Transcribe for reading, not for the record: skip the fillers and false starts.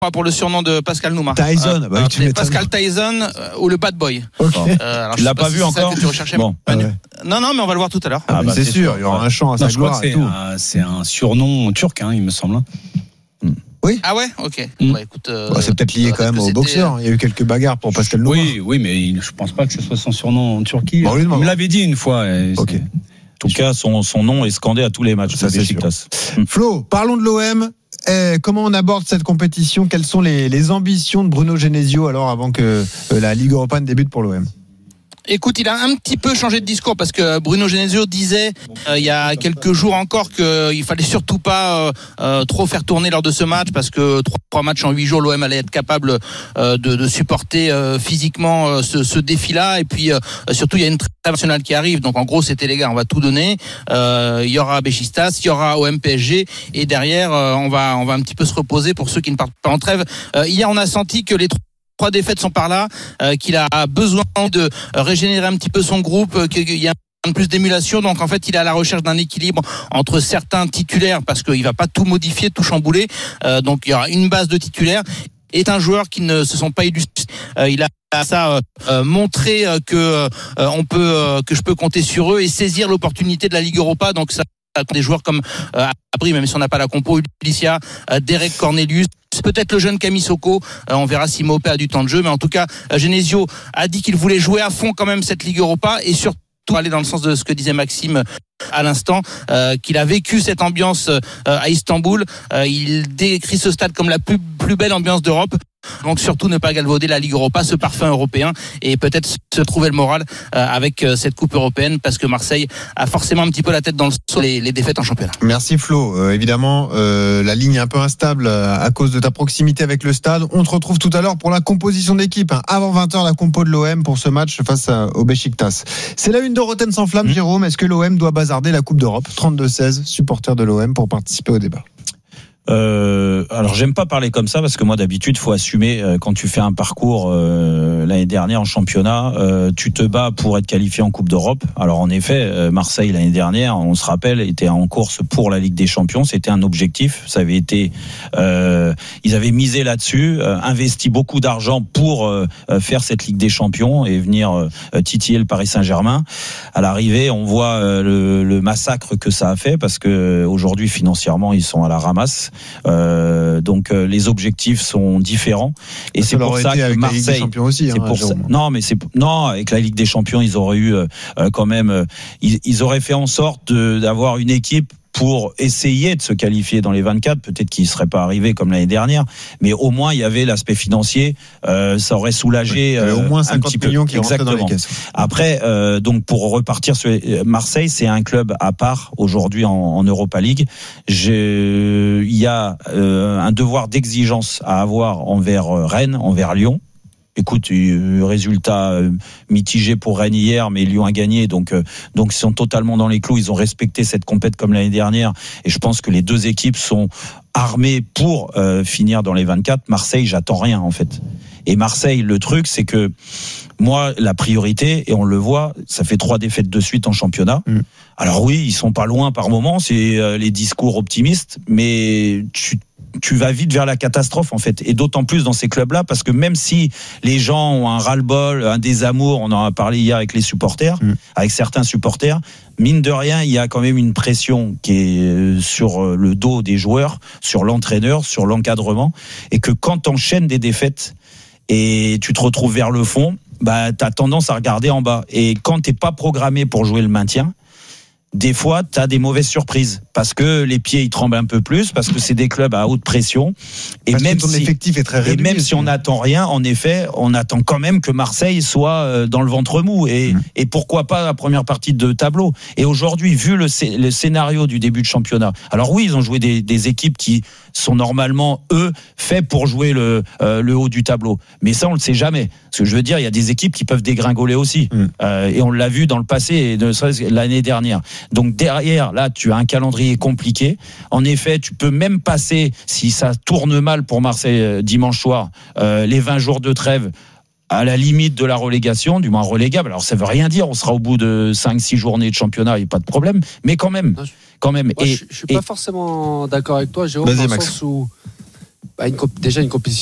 pour le surnom de Pascal Nouma. Tyson, Pascal Tyson ou le Bad Boy. Okay. Tu l'as pas vu encore? Bon. Non, mais on va le voir tout à l'heure. C'est sûr, il y aura un chant à sa gloire et tout. C'est un surnom turc, il me semble. Oui. Ah ouais, ok. Écoute, c'est peut-être lié quand même au boxeur. Il y a eu quelques bagarres pour Pascal Nouma. Oui, mais je pense pas que ce soit son surnom en Turquie. Bon, il me l'avait dit une fois. Ok. En tout cas, son nom est scandé à tous les matchs. Ça, c'est sûr. Flo, parlons de l'OM. Comment on aborde cette compétition? Quelles sont les ambitions de Bruno Genesio alors avant que la Ligue Europa ne débute pour l'OM? Écoute, il a un petit peu changé de discours parce que Bruno Genesio disait il y a quelques jours encore qu'il fallait surtout pas trop faire tourner lors de ce match parce que 3 matchs en 8 jours, l'OM allait être capable de supporter physiquement ce défi-là. Et puis surtout, il y a une trêve nationale qui arrive. Donc en gros, c'était les gars, on va tout donner. Il y aura Beşiktaş, il y aura OM PSG et derrière, on va un petit peu se reposer pour ceux qui ne partent pas en trêve. Hier, on a senti que les 3 défaites sont par là, qu'il a besoin de régénérer un petit peu son groupe, qu'il y a un peu plus d'émulation. Donc en fait, il est à la recherche d'un équilibre entre certains titulaires parce qu'il va pas tout modifier, tout chambouler. Donc il y aura une base de titulaires et un joueur qui ne se sont pas illustrés. Il a ça montré que je peux compter sur eux et saisir l'opportunité de la Ligue Europa. Donc ça des joueurs comme Abri, même si on n'a pas la compo, Ulycia, Derek Cornelius, peut-être le jeune Camille Soko, on verra si Mopé a du temps de jeu, mais en tout cas Genesio a dit qu'il voulait jouer à fond quand même cette Ligue Europa et surtout aller dans le sens de ce que disait Maxime à l'instant, qu'il a vécu cette ambiance à Istanbul. Il décrit ce stade comme la plus belle ambiance d'Europe. Donc surtout ne pas galvauder la Ligue Europa, ce parfum européen, et peut-être se trouver le moral avec cette coupe européenne, parce que Marseille a forcément un petit peu la tête dans le sol les défaites en championnat. Merci Flo. Évidemment, la ligne est un peu instable à cause de ta proximité avec le stade. On te retrouve tout à l'heure pour la composition d'équipe. Avant 20h, la compo de l'OM pour ce match face au Beşiktaş. C'est la une de Roten sans flamme, Jérôme. Est-ce que l'OM doit bazarder la Coupe d'Europe? 32-16, supporters de l'OM pour participer au débat. Alors j'aime pas parler comme ça parce que moi d'habitude faut assumer quand tu fais un parcours l'année dernière en championnat, tu te bats pour être qualifié en Coupe d'Europe. Alors en effet, Marseille l'année dernière, on se rappelle, était en course pour la Ligue des Champions, c'était un objectif, ça avait été ils avaient misé là-dessus, investi beaucoup d'argent pour faire cette Ligue des Champions et venir titiller le Paris Saint-Germain. À l'arrivée, on voit le massacre que ça a fait parce que aujourd'hui financièrement, ils sont à la ramasse. Donc les objectifs sont différents et c'est pour ça que Marseille aussi, c'est pour ça, non avec la Ligue des Champions ils auraient eu quand même ils auraient fait en sorte d'avoir une équipe pour essayer de se qualifier dans les 24, peut-être qu'ils ne seraient pas arrivés comme l'année dernière, mais au moins il y avait l'aspect financier, ça aurait soulagé au moins 50 un petit millions peu. Qui rentraient dans les caisses. Après, donc pour repartir sur Marseille, c'est un club à part aujourd'hui en Europa League. Il y a un devoir d'exigence à avoir envers Rennes, envers Lyon. Écoute, résultat mitigé pour Rennes hier, mais Lyon a gagné, donc ils sont totalement dans les clous. Ils ont respecté cette compète comme l'année dernière, et je pense que les deux équipes sont armées pour finir dans les 24. Marseille, j'attends rien en fait. Et Marseille, le truc, c'est que moi, la priorité, et on le voit, ça fait 3 défaites de suite en championnat. Alors oui, ils sont pas loin par moment, c'est les discours optimistes, mais tu vas vite vers la catastrophe en fait, et d'autant plus dans ces clubs-là, parce que même si les gens ont un ras-le-bol, un désamour, on en a parlé hier avec les supporters, avec certains supporters, mine de rien, il y a quand même une pression qui est sur le dos des joueurs, sur l'entraîneur, sur l'encadrement, et que quand t'enchaînes des défaites et tu te retrouves vers le fond, bah t'as tendance à regarder en bas, et quand t'es pas programmé pour jouer le maintien, des fois, tu as des mauvaises surprises parce que les pieds ils tremblent un peu plus, parce que c'est des clubs à haute pression, et parce même que ton effectif est très réduit, et même si on n'attend rien, en effet, on attend quand même que Marseille soit dans le ventre mou, et pourquoi pas la première partie de tableau. Et aujourd'hui, vu le scénario du début de championnat, alors oui, ils ont joué des équipes qui sont normalement faits pour jouer le haut du tableau, mais ça on le sait jamais. Ce que je veux dire, il y a des équipes qui peuvent dégringoler aussi, et on l'a vu dans le passé, et ne serait-ce que l'année dernière. Donc derrière, là, tu as un calendrier compliqué. En effet, tu peux même passer, si ça tourne mal pour Marseille dimanche soir, les 20 jours de trêve à la limite de la relégation, du moins relégable. Alors ça veut rien dire, on sera au bout de 5-6 journées de championnat, il n'y a pas de problème, mais quand même. Moi, je suis pas forcément d'accord avec toi, Jérôme, dans le sens où déjà une compétition